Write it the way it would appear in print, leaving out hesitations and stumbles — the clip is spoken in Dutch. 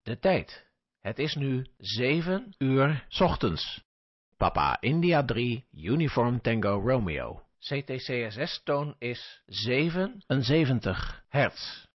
De tijd. Het is nu 7 uur 's ochtends. Papa India 3, Uniform Tango Romeo. CTCSS-toon is 77 hertz.